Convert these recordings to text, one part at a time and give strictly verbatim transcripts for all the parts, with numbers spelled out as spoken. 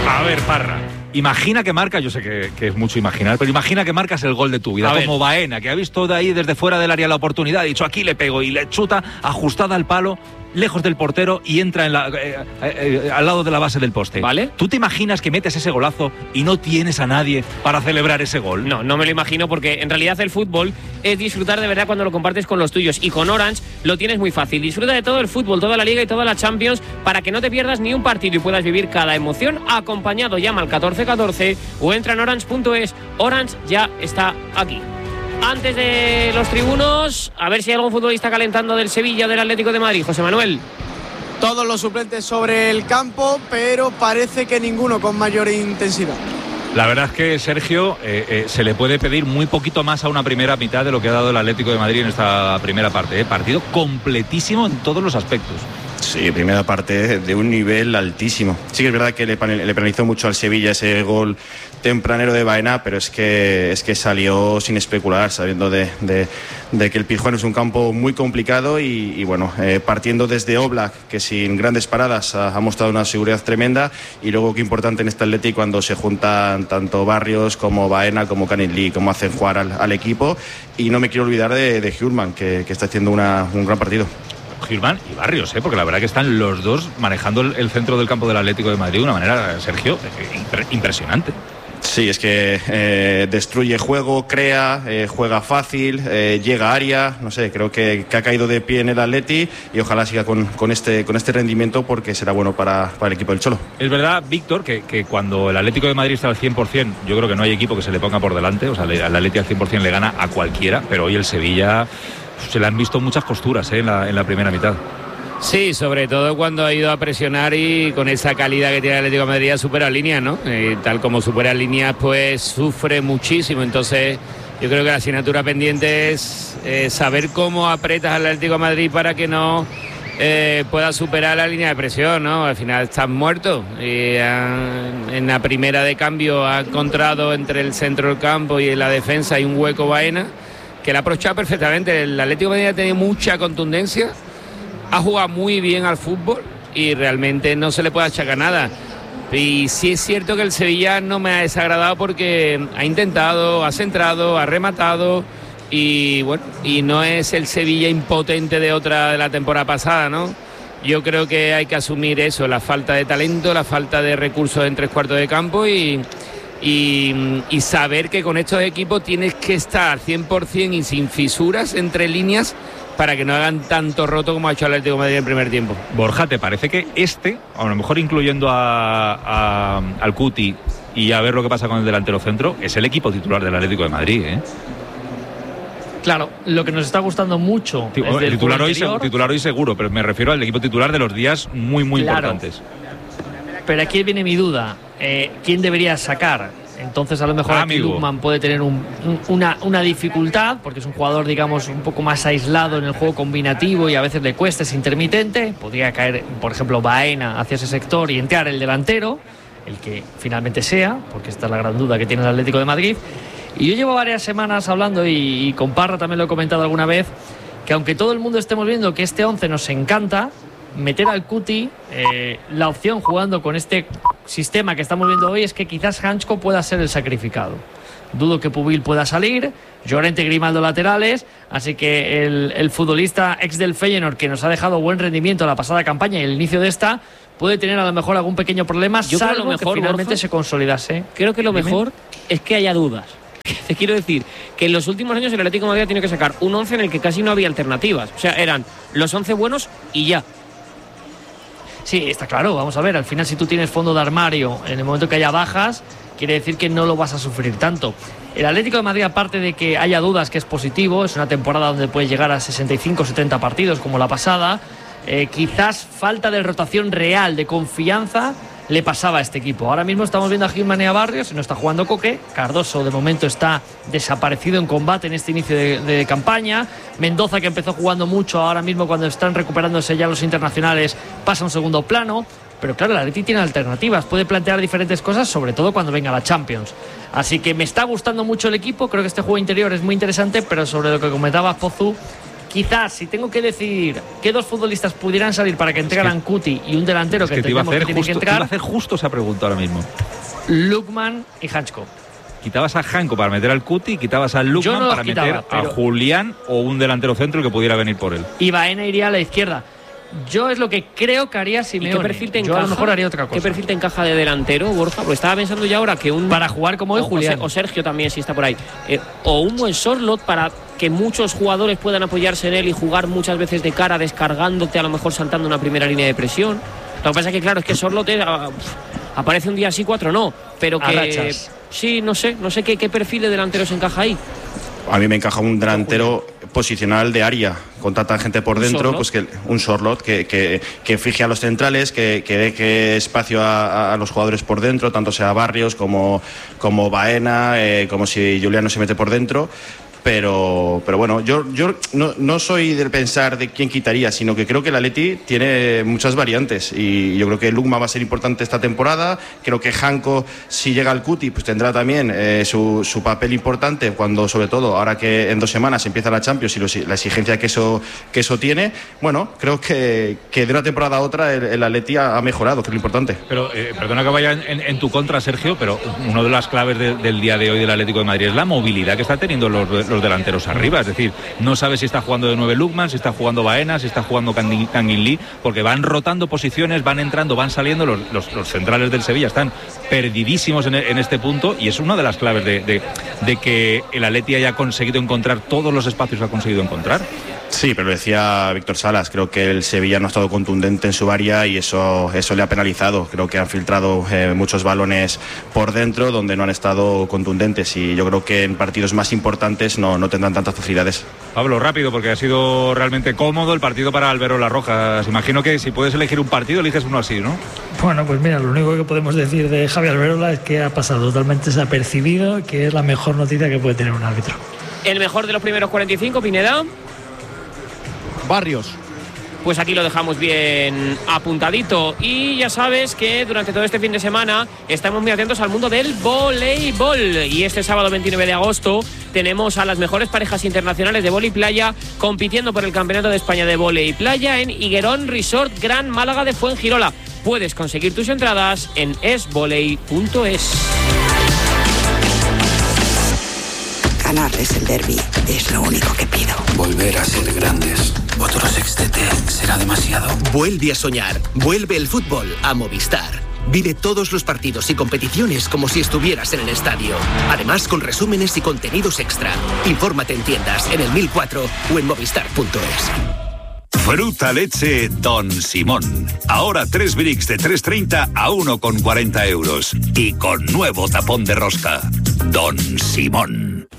A ver, Parra, imagina que marca, yo sé que, que es mucho imaginar, pero imagina que marcas el gol de tu vida, como Baena, que ha visto de ahí desde fuera del área la oportunidad, ha dicho aquí le pego y le chuta ajustada al palo, lejos del portero y entra en la, eh, eh, eh, al lado de la base del poste. ¿Vale? ¿Tú te imaginas que metes ese golazo y no tienes a nadie para celebrar ese gol? No, no me lo imagino, porque en realidad el fútbol es disfrutar de verdad cuando lo compartes con los tuyos, y con Orange lo tienes muy fácil. Disfruta de todo el fútbol, toda la Liga y toda la Champions, para que no te pierdas ni un partido y puedas vivir cada emoción acompañado. Llama al catorce catorce o entra en orange punto es. Orange ya está aquí. Antes de los tribunos, a ver si hay algún futbolista calentando del Sevilla o del Atlético de Madrid. José Manuel. Todos los suplentes sobre el campo, pero parece que ninguno con mayor intensidad. La verdad es que, Sergio, eh, eh, se le puede pedir muy poquito más a una primera mitad de lo que ha dado el Atlético de Madrid en esta primera parte. ¿eh? Partido completísimo en todos los aspectos. Sí, primera parte de un nivel altísimo. Sí que es verdad que le, le penalizó mucho al Sevilla ese gol tempranero de Baena, pero es que es que salió sin especular, sabiendo de, de, de que el Pizjuán es un campo muy complicado y, y bueno, eh, partiendo desde Oblak, que sin grandes paradas ha, ha mostrado una seguridad tremenda, y luego qué importante en este Atleti cuando se juntan tanto Barrios como Baena, como Canis Lee, como hacen jugar al, al equipo. Y no me quiero olvidar de, de Hjulman, que, que está haciendo una, un gran partido. Hjulman y Barrios, ¿eh? Porque la verdad que están los dos manejando el, el centro del campo del Atlético de Madrid de una manera, Sergio, impre, impresionante. Sí, es que eh, destruye juego, crea, eh, juega fácil, eh, llega a área, no sé, creo que, que ha caído de pie en el Atleti y ojalá siga con, con, este, con este rendimiento, porque será bueno para, para el equipo del Cholo. Es verdad, Víctor, que, que cuando el Atlético de Madrid está al cien por cien, yo creo que no hay equipo que se le ponga por delante, o sea, el Atleti al cien por cien le gana a cualquiera, pero hoy el Sevilla se le han visto muchas costuras ¿eh? en, la, en la primera mitad. Sí, sobre todo cuando ha ido a presionar y con esa calidad que tiene el Atlético de Madrid supera líneas, ¿no? Y tal como supera líneas, pues sufre muchísimo. Entonces, yo creo que la asignatura pendiente es eh, saber cómo apretas al Atlético de Madrid para que no eh, pueda superar la línea de presión, ¿no? Al final están muertos. Y han, en la primera de cambio ha encontrado entre el centro del campo y la defensa hay un hueco Baena que la ha aprovechado perfectamente. El Atlético de Madrid ha tenido mucha contundencia, ha jugado muy bien al fútbol y realmente no se le puede achacar nada. Y sí es cierto que el Sevilla no me ha desagradado porque ha intentado, ha centrado, ha rematado y bueno, y no es el Sevilla impotente de otra de la temporada pasada, ¿no? Yo creo que hay que asumir eso, la falta de talento, la falta de recursos en tres cuartos de campo y, y, y saber que con estos equipos tienes que estar al cien por cien y sin fisuras entre líneas para que no hagan tanto roto como ha hecho el Atlético de Madrid en el primer tiempo. Borja, ¿te parece que este, a lo mejor incluyendo a, a, al Cuti y a ver lo que pasa con el delantero centro, es el equipo titular del Atlético de Madrid, ¿eh? Claro, lo que nos está gustando mucho T- el titular hoy, titular hoy seguro, pero me refiero al equipo titular de los días muy, muy claro. importantes. Pero aquí viene mi duda, eh, ¿quién debería sacar? Entonces a lo mejor aquí Lukman puede tener un, un, una, una dificultad, porque es un jugador, digamos, un poco más aislado en el juego combinativo y a veces le cuesta, es intermitente. Podría caer, por ejemplo, Baena hacia ese sector y entrar el delantero, el que finalmente sea, porque esta es la gran duda que tiene el Atlético de Madrid. Y yo llevo varias semanas hablando, y, y con Parra también lo he comentado alguna vez, que aunque todo el mundo estemos viendo que este once nos encanta, meter al Cuti, eh, la opción jugando con este sistema que estamos viendo hoy es que quizás Hansko pueda ser el sacrificado. Dudo que Pubil pueda salir, Llorente y Grimaldo laterales, así que el, el futbolista ex del Feyenoord, que nos ha dejado buen rendimiento la pasada campaña y el inicio de esta, puede tener a lo mejor algún pequeño problema, Yo salvo creo lo mejor, que finalmente Borja, se consolidase. Creo que lo Dime. mejor es que haya dudas. Te quiero decir que en los últimos años el Atlético de Madrid ha tenido que sacar un once en el que casi no había alternativas. O sea, eran los once buenos y ya. Sí, está claro, vamos a ver, al final si tú tienes fondo de armario en el momento que haya bajas, quiere decir que no lo vas a sufrir tanto. El Atlético de Madrid, aparte de que haya dudas, que es positivo, es una temporada donde puede llegar a sesenta y cinco setenta partidos como la pasada, eh, quizás falta de rotación real, de confianza, le pasaba a este equipo. Ahora mismo estamos viendo a Hjulman y a Barrios, no está jugando Coque, Cardoso de momento está desaparecido en combate en este inicio de, de campaña, Mendoza, que empezó jugando mucho, ahora mismo cuando están recuperándose ya los internacionales pasa a un segundo plano, pero claro, el Atleti tiene alternativas, puede plantear diferentes cosas, sobre todo cuando venga la Champions. Así que me está gustando mucho el equipo, creo que este juego interior es muy interesante, pero sobre lo que comentaba Pozu, quizás si tengo que decidir qué dos futbolistas pudieran salir para que entraran es que, Cuti y un delantero es que, que te iba a hacer que tiene justo, que entrar, te iba a hacer justo esa pregunta ahora mismo. Lukman y Hansko. Quitabas a Hanko para meter al Cuti, quitabas a Lukman no para quitaba, meter a pero... Julián o un delantero centro que pudiera venir por él. Y Baena iría a la izquierda. Yo es lo que creo que haría Simeone. ¿Y qué perfil te Yo encaja? a lo mejor haría otra cosa. ¿Qué perfil te encaja de delantero, Borja? Porque estaba pensando ya ahora que un... Para jugar como hoy, Julián. O Sergio también, si está por ahí. Eh, o un buen Sorloth para que muchos jugadores puedan apoyarse en él y jugar muchas veces de cara, descargándote, a lo mejor saltando una primera línea de presión. Lo que pasa es que, claro, es que Sorloth es, uh, aparece un día sí, cuatro no. Pero que... Sí, no sé, no sé qué, qué perfil de delanteros encaja ahí. A mí me encaja un delantero posicional de área, con tanta gente por dentro, pues que un Sorloth que, que, que fije a los centrales, que, que deje espacio a, a los jugadores por dentro, tanto sea Barrios como, como Baena, eh, como si Julián se mete por dentro. Pero, pero bueno, yo, yo no, no soy del pensar de quién quitaría, sino que creo que el Atleti tiene muchas variantes y yo creo que Lukman va a ser importante esta temporada. Creo que Hanko, si llega al Cuti, pues tendrá también eh, su, su papel importante cuando, sobre todo, ahora que en dos semanas empieza la Champions y los, la exigencia que eso, que eso tiene. Bueno, creo que, que de una temporada a otra el, el Atleti ha, ha mejorado, que es lo importante. Pero, eh, perdona que vaya en, en tu contra, Sergio, pero una de las claves de, del día de hoy del Atlético de Madrid es la movilidad que está teniendo los, los delanteros arriba, es decir, no sabes si está jugando de nueve Lukman, si está jugando Baena, si está jugando Kangin Lee, porque van rotando posiciones, van entrando, van saliendo, los, los, los centrales del Sevilla están perdidísimos en, en este punto y es una de las claves de, de, de que el Atleti haya conseguido encontrar todos los espacios que ha conseguido encontrar. Sí, pero lo decía Víctor Salas, creo que el Sevilla no ha estado contundente en su área y eso, eso le ha penalizado. Creo que han filtrado eh, muchos balones por dentro donde no han estado contundentes y yo creo que en partidos más importantes no, no tendrán tantas facilidades. Pablo, rápido, porque ha sido realmente cómodo el partido para Alberola Rojas. Imagino que si puedes elegir un partido, eliges uno así, ¿no? Bueno, pues mira, lo único que podemos decir de Javi Alberola es que ha pasado totalmente desapercibido, que es la mejor noticia que puede tener un árbitro. El mejor de los primeros cuarenta y cinco, Pineda. Barrios. Pues aquí lo dejamos bien apuntadito. Y ya sabes que durante todo este fin de semana estamos muy atentos al mundo del voleibol. Y este sábado veintinueve de agosto tenemos a las mejores parejas internacionales de vóley playa compitiendo por el Campeonato de España de Vóley Playa en Higuerón Resort Gran Málaga de Fuengirola. Puedes conseguir tus entradas en esvoley punto es. Ganarles el derbi es lo único que pido. Volver a ser grandes. Otro sextete será demasiado. Vuelve a soñar. Vuelve el fútbol a Movistar. Vive todos los partidos y competiciones como si estuvieras en el estadio. Además, con resúmenes y contenidos extra. Infórmate en tiendas, en el mil cuatro o en movistar punto es. Fruta leche Don Simón. Ahora tres bricks de tres treinta a uno con cuarenta euros. Y con nuevo tapón de rosca. Don Simón.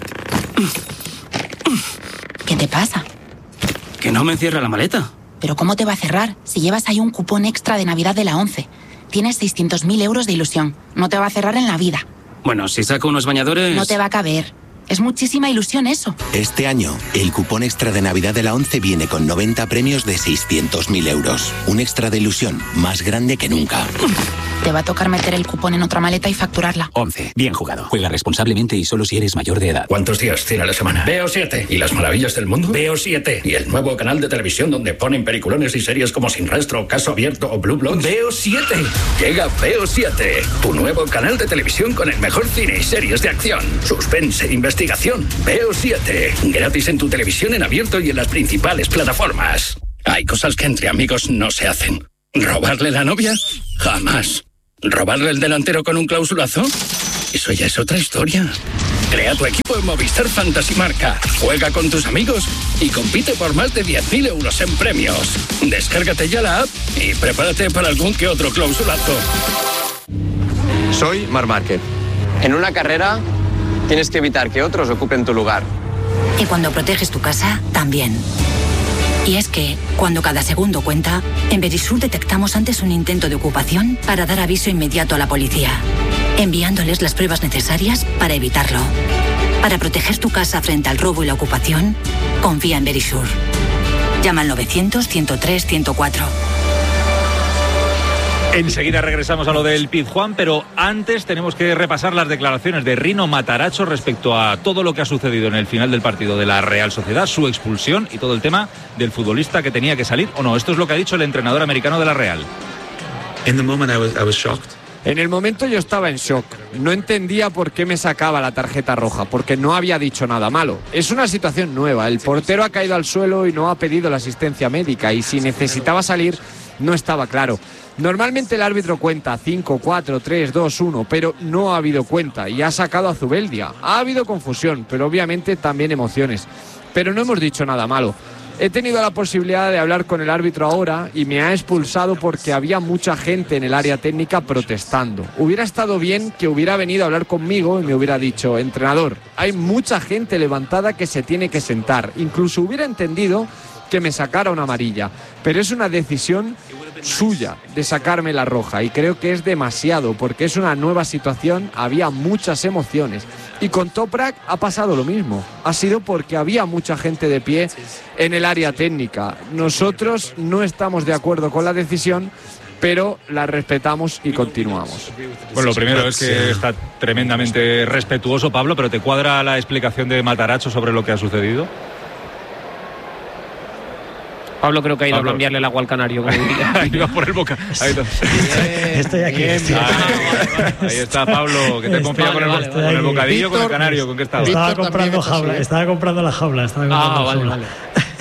¿Qué te pasa? Que no me cierra la maleta. ¿Pero cómo te va a cerrar si llevas ahí un cupón extra de Navidad de la ONCE? Tienes seiscientos mil euros de ilusión. No te va a cerrar en la vida. Bueno, si saco unos bañadores... No te va a caber. Es muchísima ilusión eso. Este año, el cupón extra de Navidad de la ONCE viene con noventa premios de seiscientos mil euros. Un extra de ilusión más grande que nunca. Te va a tocar meter el cupón en otra maleta y facturarla. ONCE. Bien jugado. Juega responsablemente y solo si eres mayor de edad. ¿Cuántos días tiene la semana? Veo siete. ¿Y las maravillas del mundo? Veo siete. ¿Y el nuevo canal de televisión donde ponen peliculones y series como Sin Rastro, Caso Abierto o Blue Bloods? Veo siete. Llega Veo siete. Tu nuevo canal de televisión con el mejor cine y series de acción, suspense e investigación. Veo siete. Gratis en tu televisión en abierto y en las principales plataformas. Hay cosas que entre amigos no se hacen. ¿Robarle la novia? Jamás. ¿Robarle el delantero con un clausulazo? Eso ya es otra historia. Crea tu equipo en Movistar Fantasy Marca. Juega con tus amigos y compite por más de diez mil euros en premios. Descárgate ya la app y prepárate para algún que otro clausulazo. Soy Marc Márquez. En una carrera tienes que evitar que otros ocupen tu lugar. Y cuando proteges tu casa, también. Y es que, cuando cada segundo cuenta, en Verisur detectamos antes un intento de ocupación para dar aviso inmediato a la policía, enviándoles las pruebas necesarias para evitarlo. Para proteger tu casa frente al robo y la ocupación, confía en Verisur. Llama al novecientos, ciento tres, ciento cuatro. Enseguida regresamos a lo del Pizjuán, pero antes tenemos que repasar las declaraciones de Rino Matarazzo respecto a todo lo que ha sucedido en el final del partido de la Real Sociedad, su expulsión y todo el tema del futbolista que tenía que salir o no. Esto es lo que ha dicho el entrenador americano de la Real. In the moment I was, I was shocked. En el momento yo estaba en shock. No entendía por qué me sacaba la tarjeta roja, porque no había dicho nada malo. Es una situación nueva. El portero ha caído al suelo y no ha pedido la asistencia médica, y si necesitaba salir no estaba claro. Normalmente el árbitro cuenta cinco, cuatro, tres, dos, uno, pero no ha habido cuenta y ha sacado a Zubeldia. Ha habido confusión, pero obviamente también emociones. Pero no hemos dicho nada malo. He tenido la posibilidad de hablar con el árbitro ahora y me ha expulsado porque había mucha gente en el área técnica protestando. Hubiera estado bien que hubiera venido a hablar conmigo y me hubiera dicho: entrenador, hay mucha gente levantada que se tiene que sentar. Incluso hubiera entendido que me sacara una amarilla, pero es una decisión suya de sacarme la roja y creo que es demasiado porque es una nueva situación, había muchas emociones y con Toprak ha pasado lo mismo, ha sido porque había mucha gente de pie en el área técnica. Nosotros no estamos de acuerdo con la decisión, pero la respetamos y continuamos. Bueno, lo primero es que está tremendamente respetuoso, Pablo, pero ¿te cuadra la explicación de Matarazzo sobre lo que ha sucedido? Pablo creo que ha ido Pablo. a cambiarle el agua al canario. Como diría. Iba por el boca. Ahí está. Estoy aquí. Bien, bien. Ah, ahí está Pablo, que te confía vale, con, el, vale, con vale. el bocadillo, Víctor, con el canario. ¿Con qué estaba? Estaba comprando jaula, estaba comprando la jaula. Estaba comprando Ah, la vale, jaula. vale.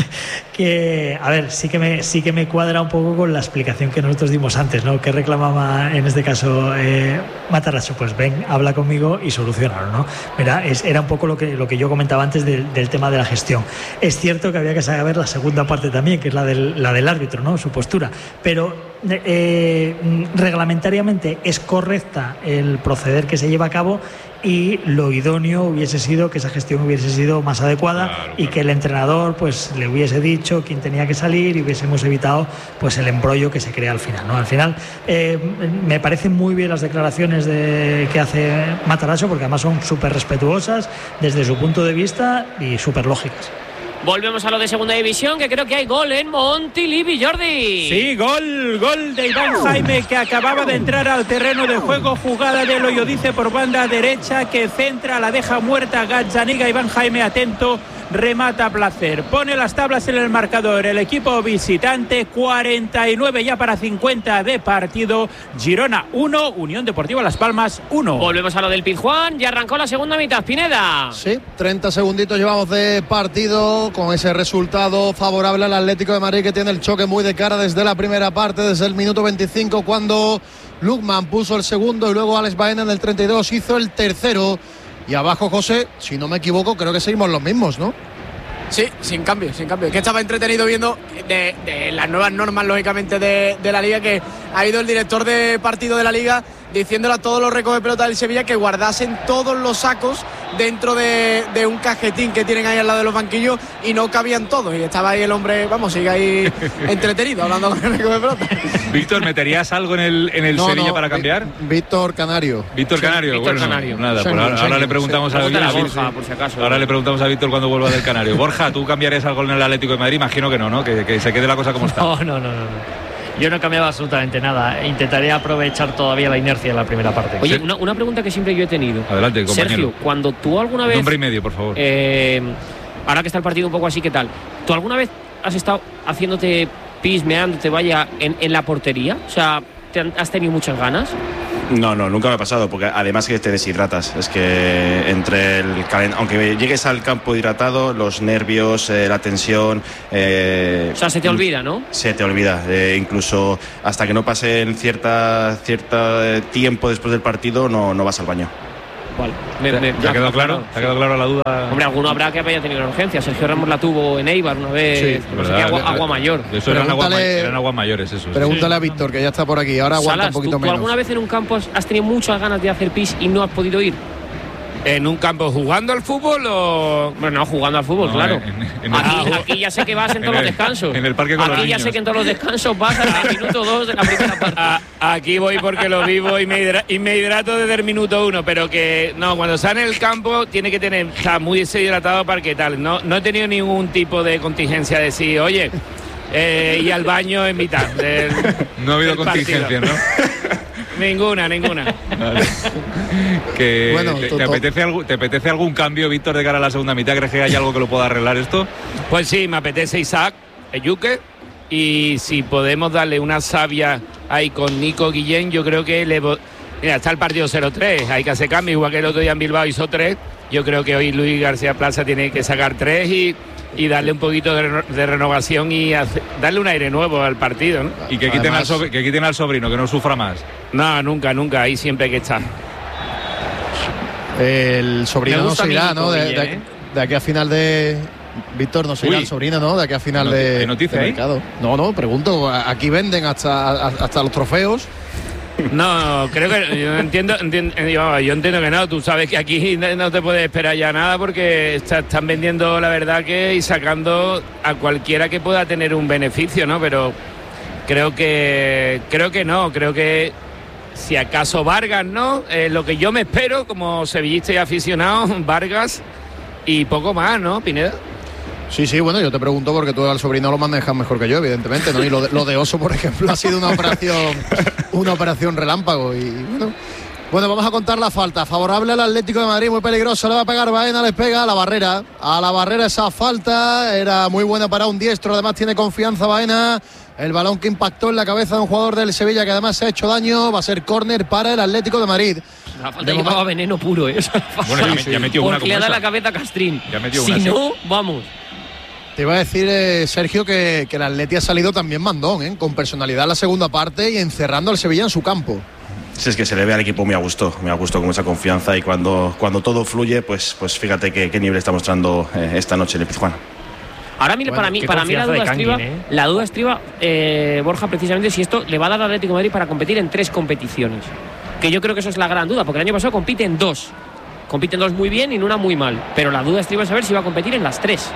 Que, a ver, sí que me sí que me cuadra un poco con la explicación que nosotros dimos antes, ¿no? Que reclamaba en este caso eh, Matarazzo, pues ven, habla conmigo y solucionalo, ¿no? Mira, es, era un poco lo que lo que yo comentaba antes del, del tema de la gestión. Es cierto que había que saber la segunda parte también, que es la del, la del árbitro, ¿no? Su postura, pero eh, reglamentariamente es correcta el proceder que se lleva a cabo y lo idóneo hubiese sido que esa gestión hubiese sido más adecuada, claro, y claro, que el entrenador pues le hubiese dicho quién tenía que salir y hubiésemos evitado pues el embrollo que se crea al final, ¿no? Al final eh, me parecen muy bien las declaraciones de, que hace Matarazzo, porque además son súper respetuosas desde su punto de vista y súper lógicas. Volvemos a lo de segunda división, que creo que hay gol en Montilivi, Jordi. Sí, gol, gol de Iván Jaime, que acababa de entrar al terreno de juego. Jugada de Loyodice por banda derecha, que centra, la deja muerta Gazzaniga. Iván Jaime atento, remata a placer. Pone las tablas en el marcador el equipo visitante. Cuarenta y nueve ya para cincuenta de partido. Girona uno, Unión Deportiva Las Palmas uno. Volvemos a lo del Pizjuán. Ya arrancó la segunda mitad, Pineda. Sí, treinta segunditos llevamos de partido, con ese resultado favorable al Atlético de Madrid, que tiene el choque muy de cara desde la primera parte, desde el minuto veinticinco, cuando Lukman puso el segundo y luego Alex Baena en el treinta y dos hizo el tercero. Y abajo, José, si no me equivoco, creo que seguimos los mismos, ¿no? Sí, sin cambio, sin cambio. Es que estaba entretenido viendo de, de las nuevas normas, lógicamente, de, de la Liga, que ha ido el director de partido de la Liga diciéndole a todos los recoge pelota del Sevilla que guardasen todos los sacos dentro de, de un cajetín que tienen ahí al lado de los banquillos, y no cabían todos. Y estaba ahí el hombre, vamos, sigue ahí entretenido hablando con el recoge pelota. Víctor, ¿meterías algo en el, en el no, Sevilla no, para cambiar? Víctor Canario. Víctor Canario, Víctor bueno, Canario. nada, Sí, por ahora, sí, ahora sí, le preguntamos sí. a Pregúntale a Víctor. Borja, por si acaso. Ahora le preguntamos a Víctor cuando vuelva del Canario. Borja, ¿tú cambiarías algo en el Atlético de Madrid? Imagino que no, ¿no? Que, que se quede la cosa como está. No, no, no, no. Yo no cambiaba absolutamente nada. Intentaré aprovechar todavía la inercia en la primera parte. Oye, una, una pregunta que siempre yo he tenido. Adelante, compañero. Sergio, cuando tú alguna vez... Nombre y medio, por favor. Eh, ahora que está el partido un poco así, ¿qué tal? ¿Tú alguna vez has estado haciéndote pis, meándote, vaya, en, en la portería? O sea, ¿te han, ¿has tenido muchas ganas? No, no, nunca me ha pasado, porque además que te deshidratas. Es que entre el calen... aunque llegues al campo hidratado, los nervios, eh, la tensión... Eh, o sea, se te olvida, ¿no? Se te olvida. Eh, incluso hasta que no pase cierta, cierta tiempo después del partido, no, no vas al baño. Vale. Me, me, ¿Te ha quedado claro? ¿Te ha quedado claro la duda? Hombre, alguno habrá que haya tenido una urgencia. Sergio Ramos la tuvo en Eibar una vez. Sí, no sé qué, agua, agua mayor. Eso eran, agua, eran aguas mayores, eso. Pregúntale sí. a Víctor, que ya está por aquí. Ahora aguanta Salas, un poquito ¿tú, menos. ¿tú alguna vez en un campo has tenido muchas ganas de hacer pis y no has podido ir? ¿En un campo jugando al fútbol o...? Bueno, no, jugando al fútbol, no, claro. En, en aquí, aquí ya sé que vas en todos en el, los descansos. En el parque con Aquí los ya niños. sé que en todos los descansos vas al minuto dos de la primera parte. A, aquí voy porque lo vivo y me, hidra, y me hidrato desde el minuto uno, pero que no, cuando está en el campo tiene que tener, está muy deshidratado para que tal. No, no he tenido ningún tipo de contingencia de decir, oye, eh, ir al baño en mitad del, no ha habido contingencia, ¿no? Ninguna, ninguna. Vale. Que bueno, te, te, apetece algo, ¿Te apetece algún cambio, Víctor, de cara a la segunda mitad? ¿Crees que hay algo que lo pueda arreglar esto? Pues sí, me apetece Isaac, Eyuke, y si podemos darle una savia ahí con Nico Guillén, yo creo que le... Mira, está el partido cero tres, hay que hacer cambio, igual que el otro día en Bilbao hizo tres. Yo creo que hoy Luis García Plaza tiene que sacar tres y, y darle un poquito de, reno, de renovación y hacer, darle un aire nuevo al partido, ¿no? Y que quiten, Además, al sobr- que quiten al sobrino, que no sufra más. No, nunca, nunca, ahí siempre hay que estar. El sobrino no se irá, ¿no? De, de, de aquí a final de... Víctor, no se irá el sobrino, ¿no? De aquí a final de, noticia, de ¿eh? mercado. No, no, pregunto, aquí venden hasta, hasta los trofeos. No, creo que yo entiendo, entiendo yo, yo entiendo que no. Tú sabes que aquí no te puedes esperar ya nada porque está, están vendiendo la verdad que y sacando a cualquiera que pueda tener un beneficio, ¿no? Pero creo que creo que no, creo que si acaso Vargas, ¿no? Eh, lo que yo me espero como sevillista y aficionado, Vargas y poco más, ¿no, Pineda? Sí, sí, bueno, yo te pregunto porque tú al sobrino lo manejas mejor que yo, evidentemente, ¿no? Y lo de, lo de Oso, por ejemplo, ha sido una operación una operación relámpago y bueno. Bueno, vamos a contar la falta. Favorable al Atlético de Madrid, muy peligroso. Le va a pegar Baena, le pega a la barrera. A la barrera esa falta. Era muy buena para un diestro. Además tiene confianza Baena. El balón que impactó en la cabeza de un jugador del Sevilla que además se ha hecho daño. Va a ser córner para el Atlético de Madrid. La falta llevaba momento... veneno puro, ¿eh? Bueno, ya, sí, ya metió una porque le da la cabeza a Castrín. Ya metió si una, no, sí. vamos. Te iba a decir, eh, Sergio, que, que el Atleti ha salido también mandón, ¿eh? Con personalidad en la segunda parte y encerrando al Sevilla en su campo. Sí, es que se le ve al equipo muy a gusto, muy a gusto con mucha confianza y cuando, cuando todo fluye, pues, pues fíjate qué, qué nivel está mostrando eh, esta noche el Pizjuán. Ahora mira, bueno, para mí, para mí la duda estriba, ¿eh? la duda estriba eh, Borja, precisamente si esto le va a dar al Atlético de Madrid para competir en tres competiciones. Que yo creo que eso es la gran duda, porque el año pasado compite en dos. Compite en dos muy bien y en una muy mal. Pero la duda estriba es saber si va a competir en las tres.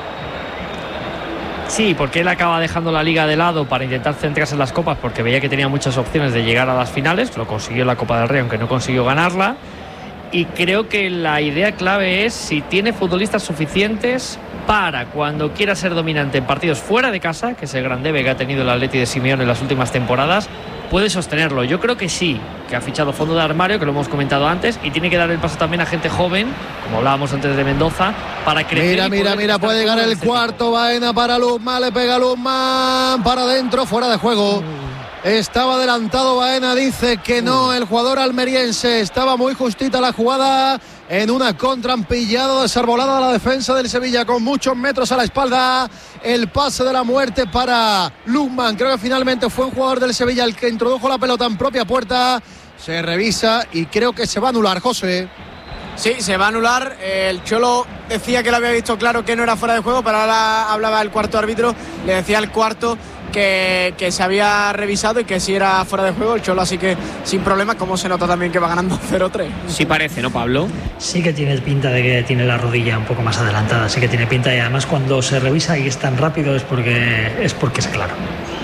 Sí, porque él acaba dejando la liga de lado para intentar centrarse en las copas porque veía que tenía muchas opciones de llegar a las finales. Lo consiguió en la Copa del Rey, aunque no consiguió ganarla. Y creo que la idea clave es si tiene futbolistas suficientes para cuando quiera ser dominante en partidos fuera de casa, que es el gran debe que ha tenido el Atleti de Simeone en las últimas temporadas, puede sostenerlo. Yo creo que sí, que ha fichado fondo de armario, que lo hemos comentado antes, y tiene que dar el paso también a gente joven, como hablábamos antes de Mendoza, para crecer. Mira, mira, mira, puede llegar el cuarto, Baena para Luzman, le pega Luzman, para adentro, fuera de juego. Uh. Estaba adelantado Baena, dice que no, el jugador almeriense, estaba muy justita la jugada, en una contra han pillado desarbolada la defensa del Sevilla con muchos metros a la espalda, el pase de la muerte para Luzman, creo que finalmente fue un jugador del Sevilla el que introdujo la pelota en propia puerta, se revisa y creo que se va a anular, José. Sí, se va a anular. El Cholo decía que lo había visto claro que no era fuera de juego, pero ahora hablaba el cuarto árbitro, le decía al cuarto que, que se había revisado y que sí era fuera de juego el Cholo, así que sin problemas, como se nota también que va ganando cero tres. Sí parece, ¿no, Pablo? Sí que tiene pinta de que tiene la rodilla un poco más adelantada, sí que tiene pinta y además cuando se revisa y es tan rápido es porque es porque es claro.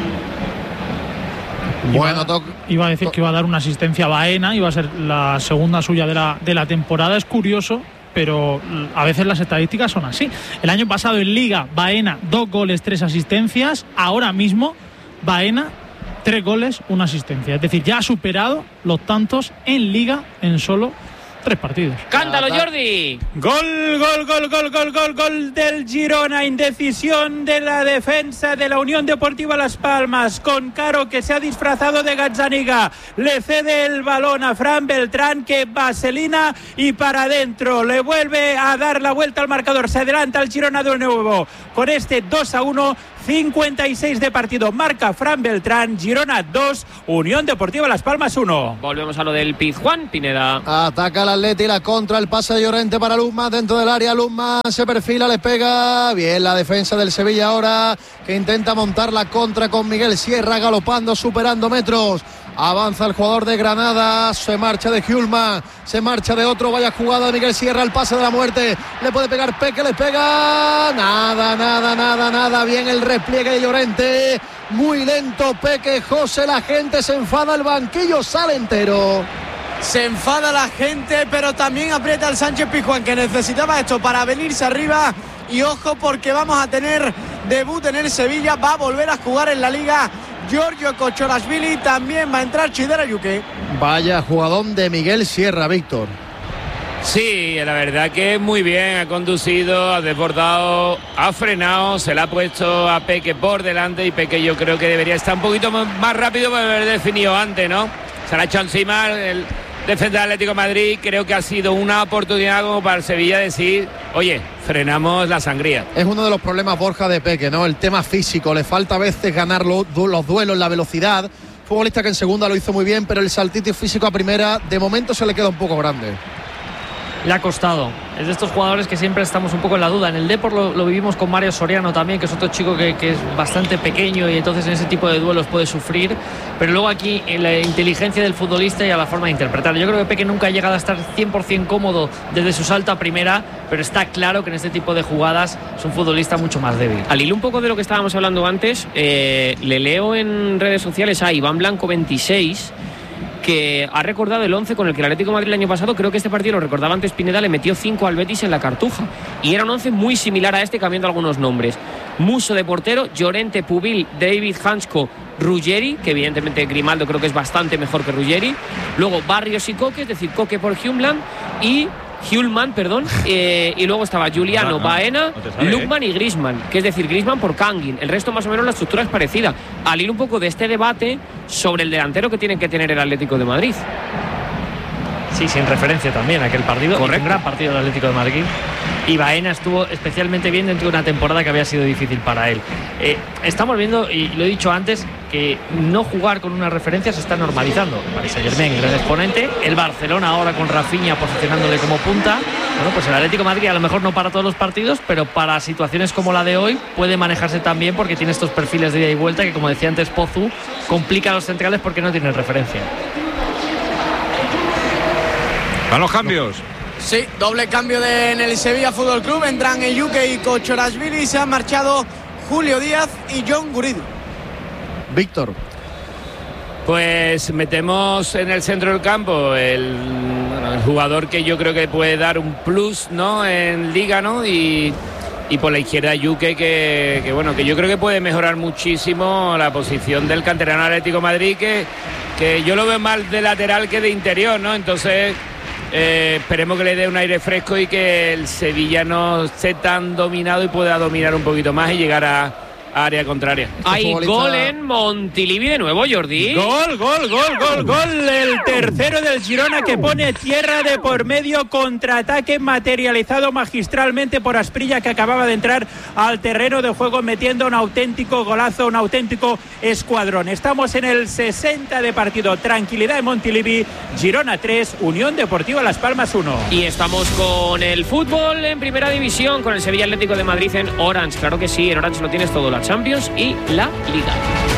Bueno, iba, iba a decir que iba a dar una asistencia a Baena, iba a ser la segunda suya de la, de la temporada. Es curioso, pero a veces las estadísticas son así. El año pasado en Liga, Baena, dos goles, tres asistencias. Ahora mismo, Baena, tres goles, una asistencia. Es decir, ya ha superado los tantos en Liga en solo tres partidos. ¡Cántalo, Jordi! Gol, gol, gol, gol, gol, gol, gol del Girona. Indecisión de la defensa de la Unión Deportiva Las Palmas. Con Caro, que se ha disfrazado de Gazzaniga. Le cede el balón a Fran Beltrán, que vaselina y para adentro. Le vuelve a dar la vuelta al marcador. Se adelanta el Girona de nuevo. Con este dos a uno. cincuenta y seis de partido, marca Fran Beltrán, Girona dos, Unión Deportiva Las Palmas uno. Volvemos a lo del Pizjuán, Pineda. Ataca el Atleti, la contra, el pase de Llorente para Luzman dentro del área, Luzman se perfila, le pega, bien la defensa del Sevilla ahora, que intenta montar la contra con Miguel Sierra, galopando, superando metros. Avanza el jugador de Granada, se marcha de Hjulman, se marcha de otro, vaya jugada de Miguel Sierra, el pase de la muerte, le puede pegar Peque, le pega, nada, nada, nada, nada, bien el repliegue de Llorente, muy lento Peque, José, la gente se enfada, el banquillo sale entero. Se enfada la gente, pero también aprieta el Sánchez Pizjuán, que necesitaba esto para venirse arriba. Y ojo, porque vamos a tener debut en el Sevilla, va a volver a jugar en la Liga Giorgio Kochorashvili, también va a entrar Chidera Yuke. Vaya jugadón de Miguel Sierra, Víctor. Sí, la verdad que muy bien, ha conducido, ha desbordado, ha frenado, se le ha puesto a Peque por delante y Peque yo creo que debería estar un poquito más rápido para haber definido antes, ¿no? Se le ha echado encima el defensor del Atlético de Madrid, creo que ha sido una oportunidad como para el Sevilla decir, oye, frenamos la sangría. Es uno de los problemas, Borja, de Peque, ¿no? El tema físico, le falta a veces ganar los, los duelos, la velocidad. Futbolista que en segunda lo hizo muy bien, pero el saltito físico a primera de momento se le queda un poco grande. Le ha costado. Es de estos jugadores que siempre estamos un poco en la duda. En el Depor lo, lo vivimos con Mario Soriano también, que es otro chico que, que es bastante pequeño y entonces en ese tipo de duelos puede sufrir. Pero luego aquí en la inteligencia del futbolista y a la forma de interpretar. Yo creo que Peque nunca ha llegado a estar cien por ciento cómodo desde su salto a primera, pero está claro que en este tipo de jugadas es un futbolista mucho más débil. Al hilo un poco de lo que estábamos hablando antes, eh, le leo en redes sociales a Iván Blanco veintiséis, que ha recordado el once con el que el Atlético de Madrid el año pasado, creo que este partido lo recordaba antes Pineda, le metió cinco al Betis en la Cartuja y era un once muy similar a este, cambiando algunos nombres. Musso de portero, Llorente, Pubil, David Hansko, Ruggeri, que evidentemente Grimaldo creo que es bastante mejor que Ruggeri, luego Barrios y Coque, es decir, Coque por Hjulmand y Hjulmand, perdón, eh, y luego estaba Juliano, no, no, Baena, no sabe, Lukman eh. y Griezmann, que es decir, Griezmann por Kangin. El resto más o menos la estructura es parecida. Al ir un poco de este debate sobre el delantero que tiene que tener el Atlético de Madrid. Sí, sin referencia también a aquel partido. Correcto. Un gran partido del Atlético de Madrid. Y Baena estuvo especialmente bien dentro de una temporada que había sido difícil para él. Eh, estamos viendo, y lo he dicho antes, que no jugar con una referencia se está normalizando. Paris Saint-Germain, gran exponente. El Barcelona ahora con Rafinha posicionándole como punta. Bueno, pues el Atlético de Madrid a lo mejor no para todos los partidos, pero para situaciones como la de hoy puede manejarse también porque tiene estos perfiles de ida y vuelta que, como decía antes Pozu, complica a los centrales porque no tienen referencia. ¿Van los cambios? Sí, doble cambio de, en el Sevilla Fútbol Club. Entran Eyuke y Kochorashvili. Se han marchado Julio Díaz y John Guridu. Víctor. Pues metemos en el centro del campo el, bueno, el jugador que yo creo que puede dar un plus, ¿no?, en Liga, ¿no? Y, y por la izquierda Yuke, que, que bueno, que yo creo que puede mejorar muchísimo la posición del canterano Atlético de Madrid, que, que yo lo veo más de lateral que de interior, ¿no? Entonces Eh, esperemos que le dé un aire fresco y que el Sevilla no esté tan dominado y pueda dominar un poquito más y llegar a, a área contraria. Hay futbolista... gol en Montilivi de nuevo, Jordi. Gol, gol, gol, gol, gol. El tercero del Girona que pone tierra de por medio. Contraataque materializado magistralmente por Asprilla, que acababa de entrar al terreno de juego metiendo un auténtico golazo, un auténtico escuadrón. Estamos en el sesenta de partido. Tranquilidad en Montilivi. Girona tres, Unión Deportiva Las Palmas uno. Y estamos con el fútbol en primera división, con el Sevilla Atlético de Madrid en Orange. Claro que sí, en Orange lo tienes todo, la Champions y la Liga.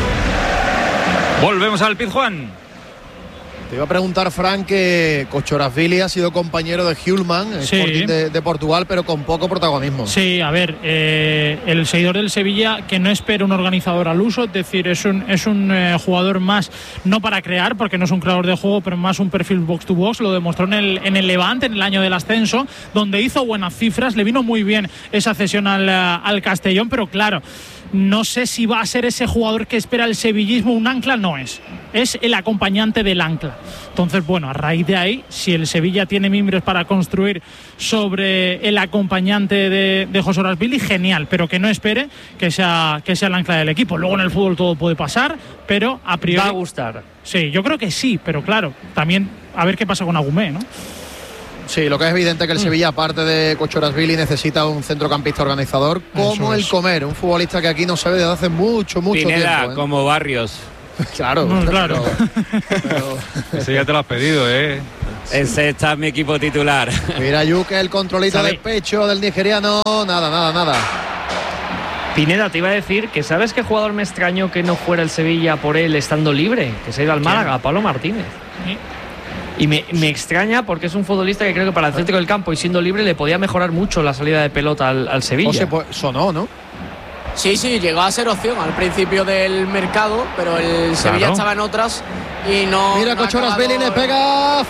Volvemos al Pizjuán. Te iba a preguntar, Frank, que Kochorashvili ha sido compañero de Hjulmand, sí, Sporting de, de Portugal, pero con poco protagonismo. Sí, a ver, eh, el seguidor del Sevilla que no espera un organizador al uso, es decir, es un, es un eh, jugador más, no para crear, porque no es un creador de juego, pero más un perfil box to box. Lo demostró en el, en el Levante, en el año del ascenso, donde hizo buenas cifras, le vino muy bien esa cesión al, al Castellón, pero claro, no sé si va a ser ese jugador que espera el sevillismo. Un ancla no es, es el acompañante del ancla. Entonces, bueno, a raíz de ahí, si el Sevilla tiene mimbres para construir sobre el acompañante de, de Kochorashvili, genial, pero que no espere que sea, que sea el ancla del equipo. Luego en el fútbol todo puede pasar, pero a priori... Va a gustar. Sí, yo creo que sí, pero claro, también a ver qué pasa con Agumé, ¿no? Sí, lo que es evidente es que el Sevilla, aparte de Kochorashvili, necesita un centrocampista organizador como el Comer, un futbolista que aquí no se ve desde hace mucho, mucho Pineda, tiempo. ¿eh? Como Barrios. Claro, no, claro. Pero, pero... Ese ya te lo has pedido, ¿eh? Ese está en mi equipo titular. Mira, Yuke, el controlito ¿Sabe? del pecho del nigeriano. Nada, nada, nada. Pineda, te iba a decir que ¿sabes qué jugador me extrañó que no fuera el Sevilla por él estando libre? Que se ha ido al Málaga, Pablo Martínez. ¿Sí? Y me, me extraña porque es un futbolista que creo que para el céntrico del campo y siendo libre le podía mejorar mucho la salida de pelota al, al Sevilla. O se sonó, ¿no? Sí, sí, llegó a ser opción al principio del mercado, pero el Sevilla claro. estaba en otras y no... Mira, no Kochorashvili le pega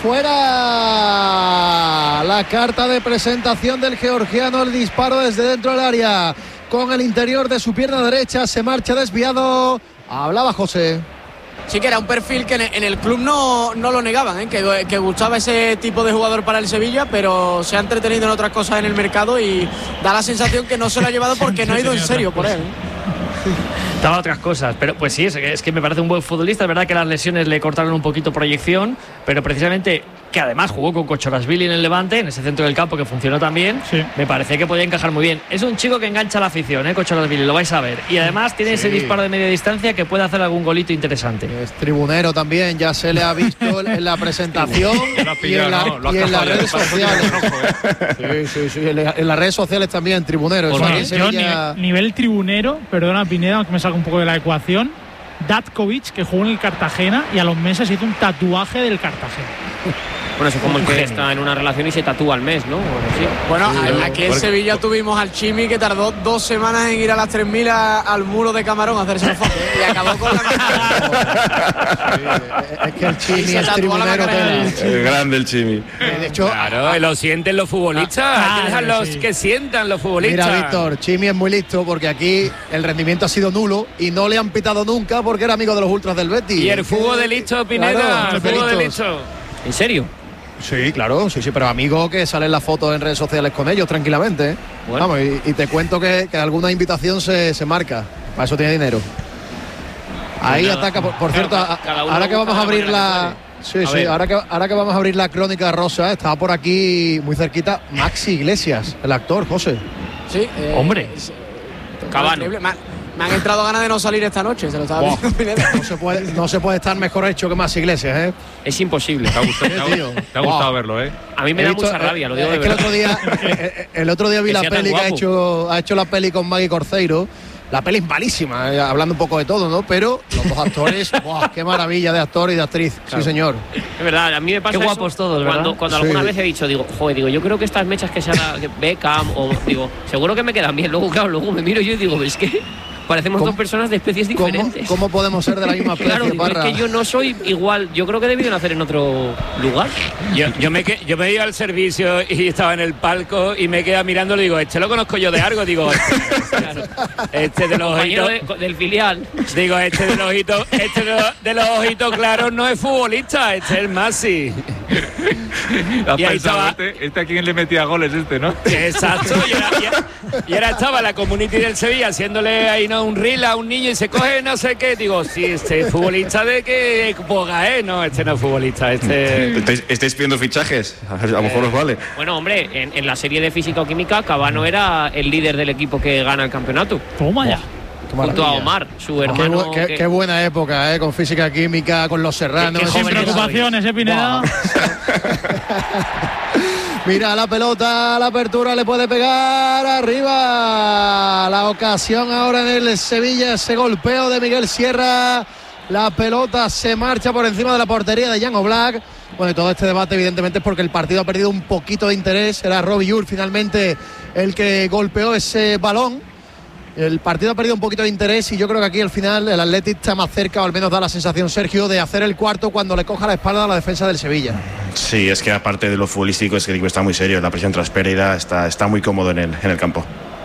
fuera. La carta de presentación del georgiano, el disparo desde dentro del área. con el interior de su pierna derecha, se marcha desviado. Hablaba José. Sí, que era un perfil que en el club no, no lo negaban, ¿eh? que, que gustaba ese tipo de jugador para el Sevilla, pero se ha entretenido en otras cosas en el mercado y da la sensación que no se lo ha llevado porque no ha ido en serio por él. Estaba otras cosas, pero pues sí, es, es que me parece un buen futbolista. Es verdad que las lesiones le cortaron un poquito proyección, pero precisamente que además jugó con Kochorazvili en el Levante, en ese centro del campo que funcionó también, sí. Me parecía que podía encajar muy bien. Es un chico que engancha a la afición, ¿eh? Kochorazvili, lo vais a ver. Y además tiene sí. ese disparo de media distancia que puede hacer algún golito interesante. Es tribunero también, ya se le ha visto en la presentación y en, la, no, y en las redes sociales. Sí, sí, sí, en las redes sociales también, tribunero. Bueno, yo, Sevilla... nivel, nivel tribunero, perdona Pineda, aunque me salga un poco de la ecuación, Datkovic, que jugó en el Cartagena y a los meses hizo un tatuaje del Cartagena. Bueno, eso es como el que está en una relación y se tatúa al mes, ¿no? Sí. Bueno, sí, aquí en Sevilla tuvimos al Chimi que tardó dos semanas en ir a las tres mil a, al muro de Camarón a hacerse la foto y acabó con la sí, es que el Chimi es tribunero. Es grande el Chimi. De hecho, claro, lo sienten los futbolistas. Ah, hay que dejar los sí. que sientan los futbolistas. Mira, Víctor, Chimi es muy listo porque aquí el rendimiento ha sido nulo y no le han pitado nunca porque era amigo de los ultras del Betis. Y el fútbol de listo, Pineda, claro, el fútbol de listo. ¿En serio? Sí, claro, sí, sí, pero amigo que salen las fotos en redes sociales con ellos tranquilamente. ¿eh? Bueno. Vamos, y, y te cuento que, que alguna invitación se, se marca. Para eso tiene dinero. Ahí pues ataca, por, por cierto, a, ahora que vamos a abrir la. Sí, a sí, ahora que, ahora que vamos a abrir la crónica rosa, estaba por aquí muy cerquita Maxi Iglesias, el actor, José. Sí, eh, hombre. Cabano. Me han entrado ganas de no salir esta noche, se lo estaba diciendo. No se puede, no se puede estar mejor hecho que Maxi Iglesias, ¿eh? Es imposible. Te ha gustado, te ha, te ha gustado wow. verlo, ¿eh? A mí me He da visto, mucha rabia, lo digo es de que verdad. el otro día, el otro día vi que la peli que ha hecho, ha hecho la peli con Maggie Corceiro. La peli es malísima, eh, hablando un poco de todo, ¿no? Pero los dos actores, ¡wow! ¡Qué maravilla de actor y de actriz! Claro. Sí, señor. Es verdad, a mí me pasa Qué guapos eso todos, cuando, ¿verdad? cuando sí. alguna vez he dicho, digo, joder, digo, yo creo que estas mechas que se haga Beckham o digo, seguro que me quedan bien. Luego, claro, luego me miro yo y digo, es que parecemos dos personas de especies diferentes. ¿Cómo, cómo podemos ser de la misma especie, claro, digo, es que yo no soy igual. Yo creo que debí nacer en otro lugar. Yo, yo, me, yo me iba al servicio y estaba en el palco y me quedaba mirando y digo, este lo conozco yo de algo. Digo, este, claro. este de los ojitos de, del filial. Digo, este de los ojitos, este de los, de los ojitos claros no es futbolista, este es el Maxi. Y ahí estaba, este, este a quién le metía goles este, ¿no? Exacto, y ahora, y, ahora, y ahora estaba la community del Sevilla haciéndole ahí no un reel a un niño y se coge no sé qué. Digo, sí, este es futbolista de qué época, ¿eh? No, este no es futbolista, este... ¿Estáis, estáis pidiendo fichajes? A lo mejor eh, os vale. Bueno, hombre, en, en la serie de Física o Química, Cabano era el líder del equipo que gana el campeonato. Toma ya. Junto a Omar, su hermano. Qué, qué, qué buena época, ¿eh? Con Física Química, con los Serranos. Sin preocupaciones, ¿eh, Pineda? Mira la pelota, la apertura le puede pegar arriba. La ocasión ahora en el Sevilla, ese golpeo de Miguel Sierra. La pelota se marcha por encima de la portería de Jan Oblak. Bueno, y todo este debate evidentemente es porque el partido ha perdido un poquito de interés. Era Robbie Ure finalmente el que golpeó ese balón. El partido ha perdido un poquito de interés y yo creo que aquí al final el Athletic está más cerca, o al menos da la sensación, Sergio, de hacer el cuarto cuando le coja la espalda a la defensa del Sevilla. Sí, es que aparte de lo futbolístico es que el equipo está muy serio, la presión tras Pereira está, está muy cómodo en el, en el campo.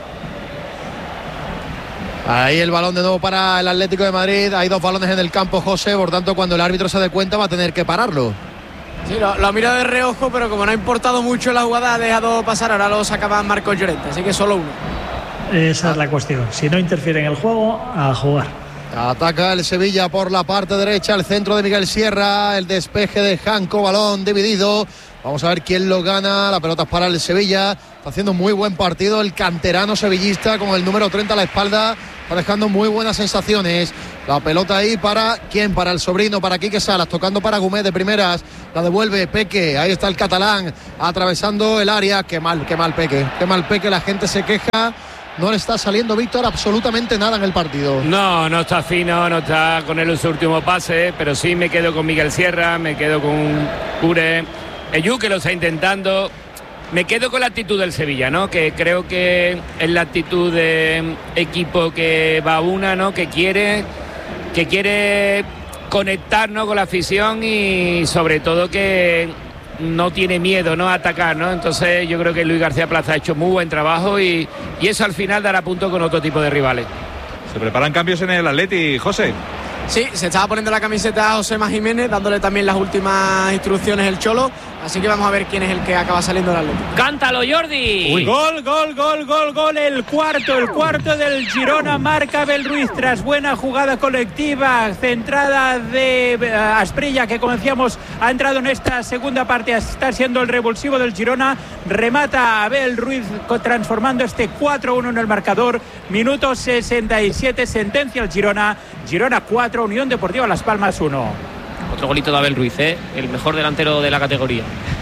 Ahí el balón de nuevo para el Atlético de Madrid. Hay dos balones en el campo, José, por tanto cuando el árbitro se dé cuenta va a tener que pararlo. Sí, lo, lo mira de reojo, pero como no ha importado mucho la jugada, ha dejado pasar. Ahora lo sacaba Marcos Llorente, así que solo uno. Esa es la cuestión. Si no interfiere en el juego, a jugar. Ataca el Sevilla por la parte derecha, el centro de Miguel Sierra, el despeje de Janko, balón dividido. Vamos a ver quién lo gana. La pelota es para el Sevilla. Está haciendo muy buen partido el canterano sevillista con el número treinta a la espalda. Está dejando muy buenas sensaciones. La pelota ahí para quién, para el sobrino, para Quique Salas, tocando para Gómez de primeras. La devuelve Peque. Ahí está el catalán atravesando el área. Qué mal, qué mal Peque. Qué mal Peque. La gente se queja. No le está saliendo, Víctor, absolutamente nada en el partido. No, no está fino, no está con él en su último pase, pero sí me quedo con Miguel Sierra, me quedo con Cure. Eyu, que lo está intentando. Me quedo con la actitud del Sevilla, ¿no? Que creo que es la actitud de equipo que va a una, ¿no? Que quiere, que quiere conectar, ¿no? Con la afición y sobre todo que no tiene miedo, ¿no?, a atacar, ¿no? Entonces yo creo que Luis García Plaza ha hecho muy buen trabajo y, y eso al final dará punto con otro tipo de rivales. ¿Se preparan cambios en el Atleti, José? Sí, se estaba poniendo la camiseta a Josema Jiménez, dándole también las últimas instrucciones el Cholo, así que vamos a ver quién es el que acaba saliendo del Atlético. ¡Cántalo, Jordi! Uy. Gol, gol, gol, gol, gol, el cuarto, el cuarto del Girona, marca Abel Ruiz tras buena jugada colectiva, centrada de uh, Asprilla, que como decíamos ha entrado en esta segunda parte, está siendo el revulsivo del Girona, remata Abel Ruiz transformando este cuatro uno en el marcador, minuto sesenta y siete, sentencia el Girona, Girona cuatro, Unión Deportiva Las Palmas uno. Otro golito de Abel Ruiz, ¿eh? El mejor delantero de la categoría.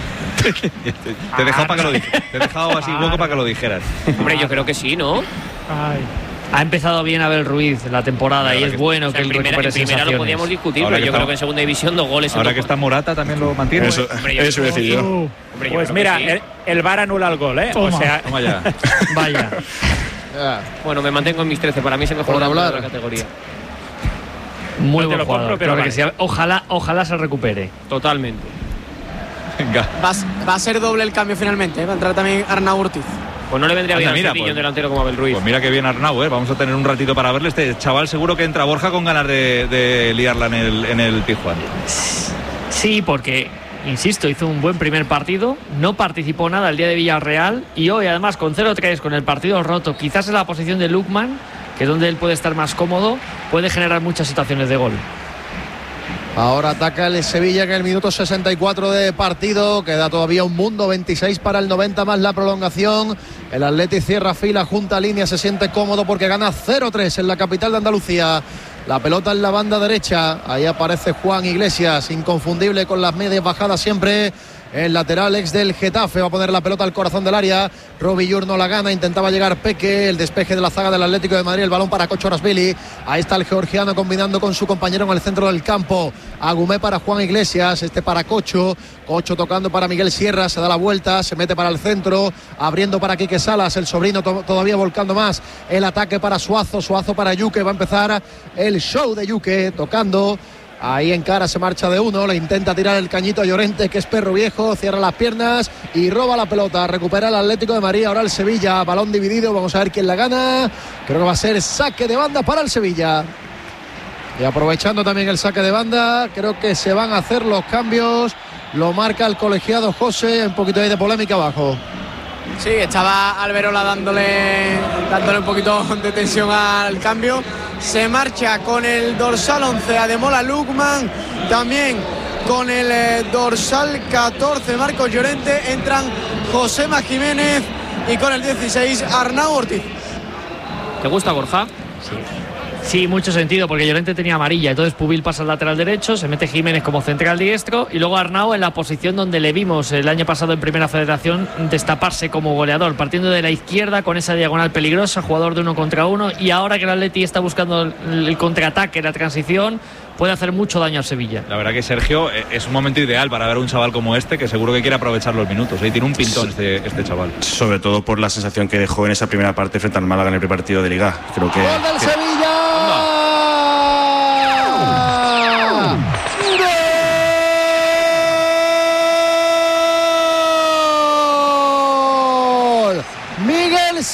Te he dejado para que lo dijeras. Te he dejado así hueco para que lo dijeras. Hombre, yo creo que sí, ¿no? Ay. Ha empezado bien Abel Ruiz la temporada claro, y es que, bueno o sea, que en él primera, recupere en primera lo podíamos discutir, ahora pero yo está, creo que en segunda división dos goles. Ahora que está Morata también lo mantiene. Eso, hombre, eso decidió. Uh, pues mira, sí. el, el V A R anula el gol, ¿eh? Toma. O sea, toma ya. Vaya. Bueno, me mantengo en mis trece, para mí es el mejor hablar de la categoría. Muy no buen jugador, compro, pero claro vale. que sí, ojalá, ojalá se recupere. Totalmente. Venga. Va, va a ser doble el cambio finalmente, ¿eh? Va a entrar también Arnau Ortiz. Pues no le vendría bien mira, a pues, un delantero como Abel Ruiz. Pues mira que bien Arnau, ¿eh? Vamos a tener un ratito para verle. Este chaval seguro que entra Borja con ganas de, de liarla en el, en el Tijuana. Sí, porque, insisto, hizo un buen primer partido, no participó nada el día de Villarreal y hoy además con cero tres, con el partido roto, quizás en la posición de Lukman, que es donde él puede estar más cómodo, puede generar muchas situaciones de gol. Ahora ataca el Sevilla, que en el minuto sesenta y cuatro de partido, queda todavía un mundo, veintiséis para el noventa más la prolongación. El Atleti cierra fila, junta línea, se siente cómodo porque gana cero tres en la capital de Andalucía. La pelota en la banda derecha, ahí aparece Juan Iglesias, inconfundible con las medias bajadas siempre. El lateral ex del Getafe va a poner la pelota al corazón del área. Robillur no la gana, intentaba llegar Peque, el despeje de la zaga del Atlético de Madrid, el balón para Kochorasvili. Ahí está el georgiano combinando con su compañero en el centro del campo. Agumé para Juan Iglesias, este para Cocho. Cocho tocando para Miguel Sierra, se da la vuelta, se mete para el centro, abriendo para Quique Salas, el sobrino to- todavía volcando más. El ataque para Suazo, Suazo para Yuque, va a empezar el show de Yuque, tocando. Ahí en cara se marcha de uno, le intenta tirar el cañito a Llorente, que es perro viejo, cierra las piernas y roba la pelota. Recupera el Atlético de Madrid, ahora el Sevilla, balón dividido, vamos a ver quién la gana. Creo que va a ser saque de banda para el Sevilla. Y aprovechando también el saque de banda, creo que se van a hacer los cambios. Lo marca el colegiado José, un poquito ahí de polémica abajo. Sí, estaba Alberola dándole, dándole un poquito de tensión al cambio. Se marcha con el dorsal once Ademola Lookman, también con el eh, dorsal catorce Marcos Llorente, entran Josema Jiménez y con el dieciséis Arnau Ortiz. ¿Te gusta, Borja? Sí. Sí, mucho sentido, porque Llorente tenía amarilla, entonces Pubil pasa al lateral derecho, se mete Jiménez como central diestro y luego Arnau en la posición donde le vimos el año pasado en Primera Federación destaparse como goleador, partiendo de la izquierda con esa diagonal peligrosa, jugador de uno contra uno, y ahora que el Atleti está buscando el, el contraataque, la transición, puede hacer mucho daño al Sevilla. La verdad que Sergio es un momento ideal para ver a un chaval como este, que seguro que quiere aprovechar los minutos, ¿eh? Tiene un pintón este, este chaval. Sobre todo por la sensación que dejó en esa primera parte frente al Málaga en el primer partido de Liga. Creo que, ¡Gol del que... Sevilla! ¡Gol! Miguel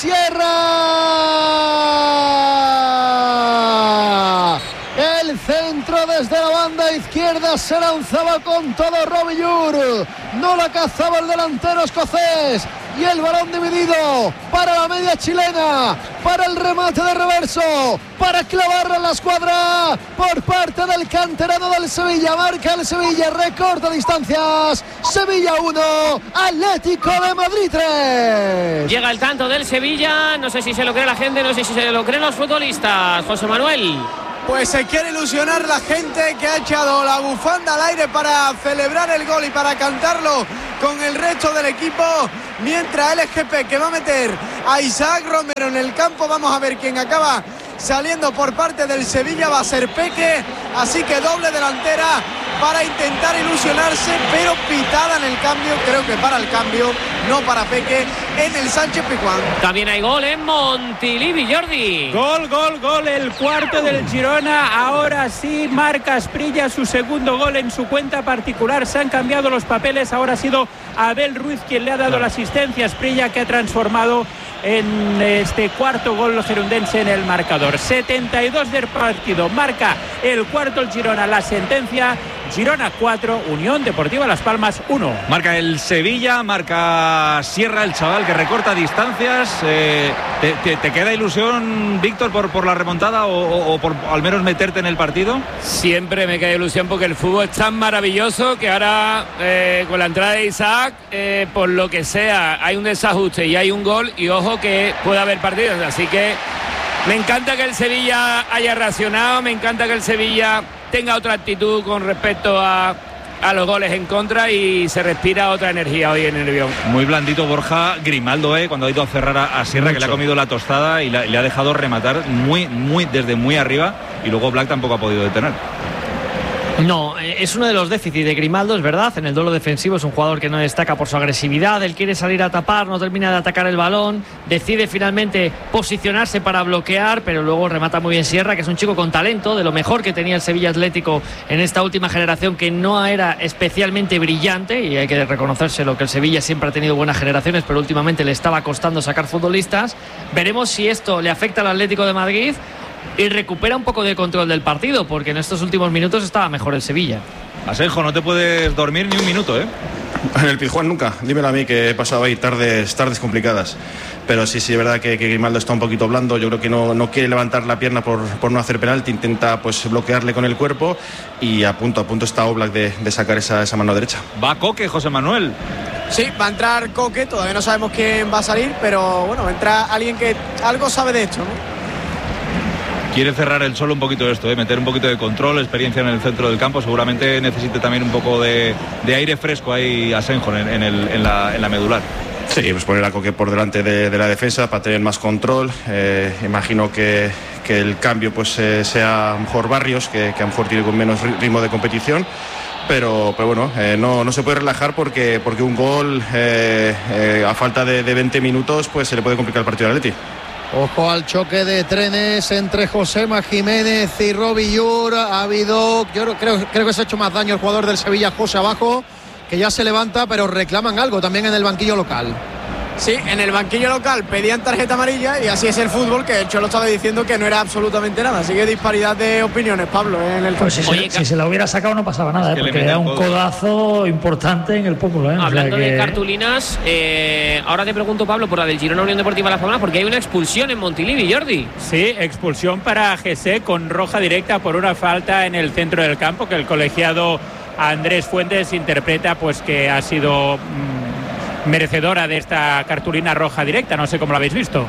Sierra. El centro desde la banda izquierda se lanzaba con todo Robillur. No la cazaba el delantero escocés. Y el balón dividido para la media chilena, para el remate de reverso, para clavarla en la escuadra por parte del canterano del Sevilla. Marca el Sevilla, recorta distancias. Sevilla uno, Atlético de Madrid tres. Llega el tanto del Sevilla, no sé si se lo cree la gente, no sé si se lo creen los futbolistas. José Manuel. Pues se quiere ilusionar la gente que ha echado la bufanda al aire para celebrar el gol y para cantarlo con el resto del equipo, mientras el G P que va a meter a Isaac Romero en el campo. Vamos a ver quién acaba saliendo por parte del Sevilla, va a ser Peque, así que doble delantera para intentar ilusionarse, pero pitada en el cambio, creo que para el cambio, no para Peque, en el Sánchez Pizjuán. También hay gol en Montilivi, Jordi. Gol, gol, gol, el cuarto del Girona. Ahora sí marca Asprilla su segundo gol en su cuenta particular. Se han cambiado los papeles, ahora ha sido Abel Ruiz quien le ha dado la asistencia a Asprilla, que ha transformado en este cuarto gol gerundense en el marcador. setenta y dos del partido, marca el cuarto el Girona, la sentencia. Girona cuatro, Unión Deportiva Las Palmas uno. Marca el Sevilla, marca Sierra, el chaval que recorta distancias. Eh, ¿te, te, ¿Te queda ilusión, Víctor, por, por la remontada o, o, o por al menos meterte en el partido? Siempre me queda ilusión porque el fútbol es tan maravilloso que ahora eh, con la entrada de Isaac, eh, por lo que sea, hay un desajuste y hay un gol y ojo que puede haber partidos. Así que me encanta que el Sevilla haya reaccionado, me encanta que el Sevilla tenga otra actitud con respecto a, a los goles en contra y se respira otra energía hoy en el Nervión. Muy blandito Borja Grimaldo, eh, cuando ha ido a cerrar a, a Sierra, Mucho. que le ha comido la tostada y la, le ha dejado rematar muy, muy desde muy arriba, y luego Black tampoco ha podido detener. No, es uno de los déficits de Grimaldo, es verdad. En el duelo defensivo es un jugador que no destaca por su agresividad. Él quiere salir a tapar, no termina de atacar el balón, decide finalmente posicionarse para bloquear, pero luego remata muy bien Sierra, que es un chico con talento, de lo mejor que tenía el Sevilla Atlético en esta última generación, que no era especialmente brillante, y hay que reconocérselo, que el Sevilla siempre ha tenido buenas generaciones, pero últimamente le estaba costando sacar futbolistas. Veremos si esto le afecta al Atlético de Madrid y recupera un poco de control del partido, porque en estos últimos minutos estaba mejor el Sevilla. Asenjo, no te puedes dormir ni un minuto, ¿eh? En el Pizjuán nunca, dímelo a mí, que he pasado ahí tardes, tardes complicadas. Pero sí, sí, es verdad que, que Grimaldo está un poquito blando. Yo creo que no, no quiere levantar la pierna por, por no hacer penalti, intenta pues bloquearle con el cuerpo, y a punto, a punto está Oblak de, de sacar esa, esa mano derecha. Va Coque, José Manuel. Sí, va a entrar Coque, todavía no sabemos quién va a salir, pero bueno, entra alguien que algo sabe de esto, ¿no? Quiere cerrar el Cholo un poquito esto, ¿eh? Meter un poquito de control, experiencia en el centro del campo. Seguramente necesite también un poco de, de aire fresco ahí a Senjo en, en, el, en, la, en la medular. Sí, pues poner a Coque por delante de, de la defensa para tener más control. Eh, imagino que, que el cambio pues eh, sea a lo mejor Barrios, que, que a lo mejor tiene con menos ritmo de competición. Pero, pero bueno, eh, no, no se puede relajar porque, porque un gol eh, eh, a falta de, de veinte minutos pues se le puede complicar el partido al Atleti. Ojo al choque de trenes entre Josema Jiménez y Robillur. Ha habido, yo creo, creo que se ha hecho más daño el jugador del Sevilla, José Abajo, que ya se levanta, pero reclaman algo también en el banquillo local. Sí, en el banquillo local pedían tarjeta amarilla, y así es el fútbol, que el Cholo estaba diciendo que no era absolutamente nada. Así que disparidad de opiniones, Pablo, en el pues si, Oye, se, si se la hubiera sacado no pasaba nada, es ¿eh? porque era un codazo importante en el pómulo. ¿eh? Hablando o sea que... de cartulinas, eh, ahora te pregunto, Pablo, por la del Girona Unión Deportiva Las Palmas, porque hay una expulsión en Montilivi, Jordi. Sí, expulsión para Jesse con roja directa por una falta en el centro del campo, que el colegiado Andrés Fuentes interpreta pues que ha sido mmm, merecedora de esta cartulina roja directa. No sé cómo lo habéis visto.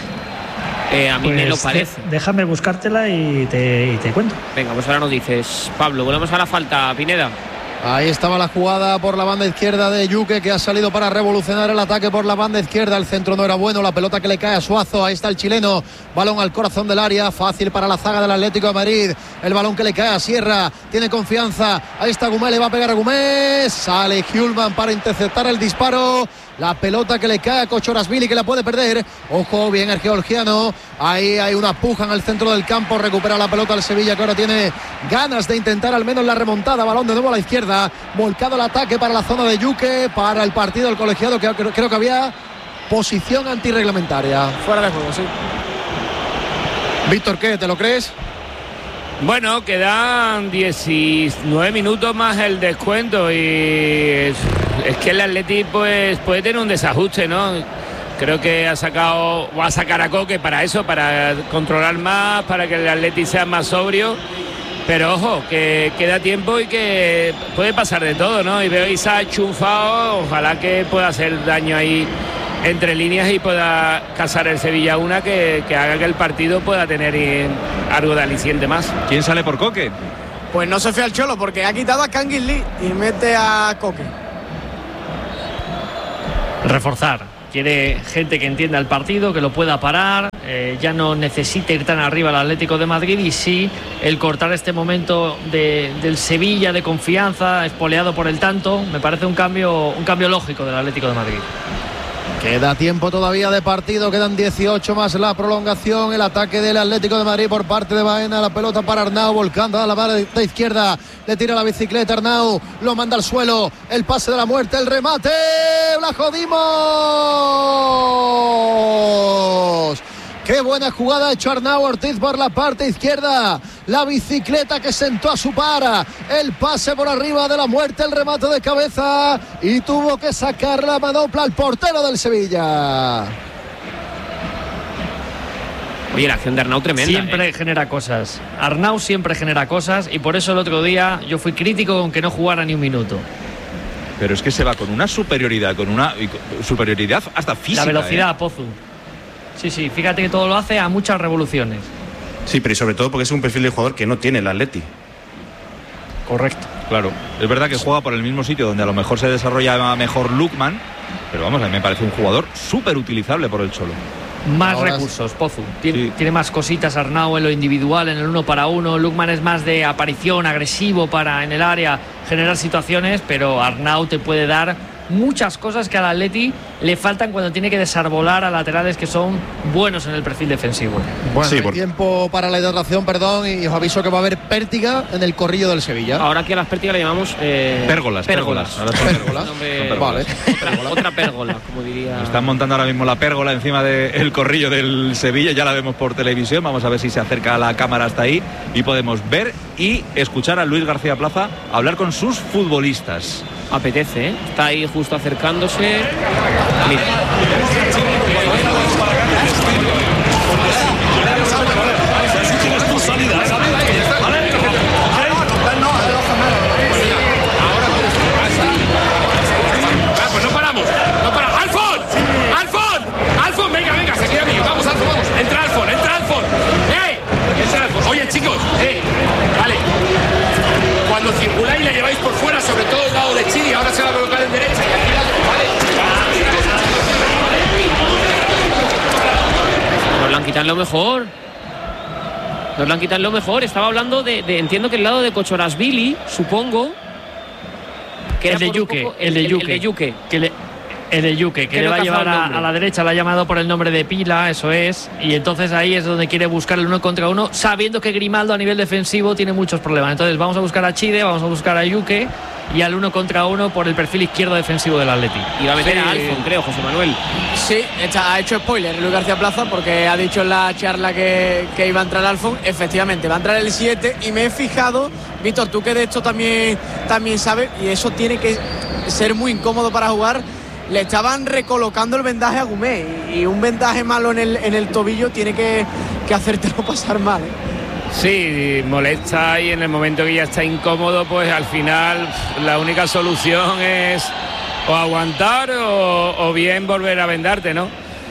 Eh, a mí pues me lo parece. Déjame buscártela y te, y te cuento. Venga, pues ahora nos dices, Pablo. Volvemos a la falta, Pineda. Ahí estaba la jugada por la banda izquierda de Yuque, que ha salido para revolucionar el ataque por la banda izquierda. El centro no era bueno, la pelota que le cae a Suazo. Ahí está el chileno, balón al corazón del área, fácil para la zaga del Atlético de Madrid. El balón que le cae a Sierra, tiene confianza. Ahí está Gumé, le va a pegar a Gumé. Sale Hjulman para interceptar el disparo. La pelota que le cae a Kochorasvili, que la puede perder. Ojo, bien el georgiano. Ahí hay una puja en el centro del campo. Recupera la pelota el Sevilla, que ahora tiene ganas de intentar al menos la remontada. Balón de nuevo a la izquierda. Volcado el ataque para la zona de Yuque. Para el partido del colegiado, que creo, creo que había posición antirreglamentaria. Fuera de juego, sí. Víctor, ¿qué? ¿Te lo crees? Bueno, quedan diecinueve minutos más el descuento y es, es que el Atleti pues puede tener un desajuste, ¿no? Creo que ha sacado, va a sacar a Coque para eso, para controlar más, para que el Atleti sea más sobrio. Pero ojo, que queda tiempo y que puede pasar de todo, ¿no? Y veo a Isaac chufado, ojalá que pueda hacer daño ahí entre líneas y pueda casar el Sevilla una que, que haga que el partido pueda tener algo de aliciente más. ¿Quién sale por Coque? Pues no se fía al Cholo, porque ha quitado a Canguilí y mete a Coque. Reforzar. quiere gente que entienda el partido, que lo pueda parar, eh, ya no necesita ir tan arriba el Atlético de Madrid y sí el cortar este momento de, del Sevilla de confianza, espoleado por el tanto, me parece un cambio, un cambio lógico del Atlético de Madrid. Queda tiempo todavía de partido, quedan dieciocho más la prolongación, el ataque del Atlético de Madrid por parte de Baena, la pelota para Arnau, volcando a la parte izquierda, le tira la bicicleta Arnau, lo manda al suelo, el pase de la muerte, el remate, la jodimos. Qué buena jugada ha hecho Arnau Ortiz por la parte izquierda. La bicicleta que sentó a su par. El pase por arriba de la muerte, el remate de cabeza. Y tuvo que sacar la manopla al portero del Sevilla. Oye, la acción de Arnau tremenda. Siempre ¿eh? genera cosas. Arnau siempre genera cosas y por eso el otro día yo fui crítico con que no jugara ni un minuto. Pero es que se va con una superioridad, con una superioridad hasta física. La velocidad, ¿eh? Pozu. Sí, sí, fíjate que todo lo hace a muchas revoluciones. Sí, pero y sobre todo porque es un perfil de jugador que no tiene el Atleti. Correcto. Claro, es verdad que juega por el mismo sitio donde a lo mejor se desarrolla mejor Lookman, pero vamos, a mí me parece un jugador súper utilizable por el Cholo. Más Ahora recursos, Pozu. Tiene, sí. tiene más cositas Arnau en lo individual, en el uno para uno. Lookman es más de aparición, agresivo para en el área generar situaciones, pero Arnau te puede dar muchas cosas que al Atleti le faltan cuando tiene que desarbolar a laterales que son buenos en el perfil defensivo. Bueno, sí, hay por... tiempo para la hidratación, perdón, y os aviso que va a haber pértiga en el corrillo del Sevilla. Ahora aquí a las pértigas le llamamos eh, pérgolas, pérgolas. Pérgolas. Pérgolas. Nombre... Vale. Otra, otra pérgola, como diría. Están montando ahora mismo la pérgola encima del corrillo del Sevilla, ya la vemos por televisión, vamos a ver si se acerca la cámara hasta ahí y podemos ver y escuchar a Luis García Plaza hablar con sus futbolistas. Apetece, ¿eh? Está ahí justo acercándose. Mira. Pues no paramos, no paramos. ¡Alfon! ¡Alfon! ¡Alfon! Venga, venga, se queda a mí. Vamos, Alfon, vamos. Entra Alfon, entra Alfon. ¡Ey! Entra Alfon. Oye, chicos, ¡eh! Vale. Cuando circuláis le lleváis por fuera, sobre todo el lado de Chiri, ahora se va a colocar en derecha y aquí la... Vale. Nos lo han quitado lo mejor. Nos lo han quitado lo mejor. Estaba hablando de, de entiendo que el lado de Kochorashvili, supongo. Que el, era de por un Yuke, poco, el, de el, Yuke, el de Yuke. Que le, el de Yuke, que Que le no va a te ha llevar dado el a, nombre. a la derecha, la ha llamado por el nombre de Pila, eso es. Y entonces ahí es donde quiere buscar el uno contra uno, sabiendo que Grimaldo a nivel defensivo tiene muchos problemas. Entonces vamos a buscar a Chide, vamos a buscar a Yuke y al uno contra uno por el perfil izquierdo defensivo del Atleti. Y va a meter Sí. a Alfon, creo, José Manuel. Sí, está, ha hecho spoiler Luis García Plaza porque ha dicho en la charla que, que iba a entrar Alfon. Efectivamente, va a entrar el siete y me he fijado, Víctor, tú que de esto también, también sabes, y eso tiene que ser muy incómodo para jugar. Le estaban recolocando el vendaje a Gumé y, y un vendaje malo en el, en el tobillo tiene que, que hacértelo pasar mal, ¿eh? Sí, molesta y en el momento que ya está incómodo, pues al final la única solución es o aguantar o, o bien volver a vendarte, ¿no?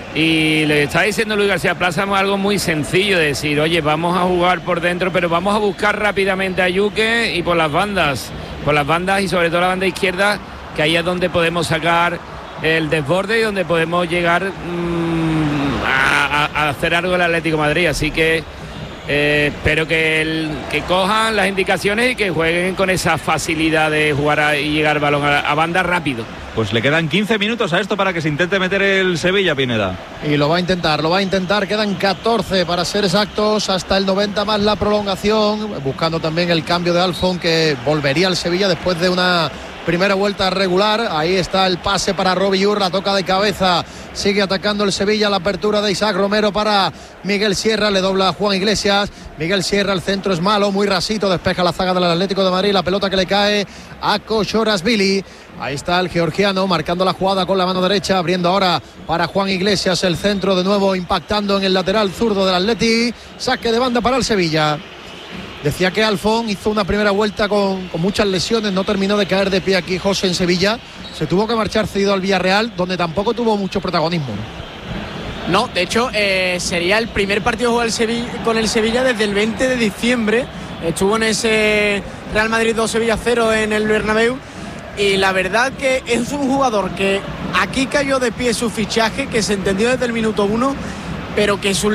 Y le está diciendo Luis García Plaza algo muy sencillo, de decir, oye, vamos a jugar por dentro, pero vamos a buscar rápidamente a Yuke y por las bandas, por las bandas y sobre todo la banda izquierda, que ahí es donde podemos sacar el desborde y donde podemos llegar mmm, a, a hacer algo el Atlético de Madrid. Así que eh, espero que, el, que cojan las indicaciones y que jueguen con esa facilidad de jugar a, y llegar balón a, a banda rápido. Pues le quedan quince minutos a esto para que se intente meter el Sevilla, Pineda. Y lo va a intentar, lo va a intentar. Quedan catorce para ser exactos, hasta el noventa más la prolongación. Buscando también el cambio de Alfon, que volvería al Sevilla después de una primera vuelta regular. Ahí está el pase para Robbie Urra, toca de cabeza. Sigue atacando el Sevilla, la apertura de Isaac Romero para Miguel Sierra, le dobla a Juan Iglesias. Miguel Sierra, el centro es malo, muy rasito, despeja la zaga del Atlético de Madrid, la pelota que le cae a Kochorashvili. Ahí está el georgiano marcando la jugada con la mano derecha, abriendo ahora para Juan Iglesias, el centro de nuevo impactando en el lateral zurdo del Atleti. Saque de banda para el Sevilla. Decía que Alfon hizo una primera vuelta con, con muchas lesiones, no terminó de caer de pie aquí José en Sevilla. Se tuvo que marchar cedido al Villarreal, donde tampoco tuvo mucho protagonismo. No, de hecho, eh, sería el primer partido jugado el Sevilla, con el Sevilla desde el veinte de diciembre. Estuvo en ese Real Madrid dos Sevilla cero en el Bernabéu. y la verdad que es un jugador que aquí cayó de pie su fichaje, que se entendió desde el minuto uno, pero que su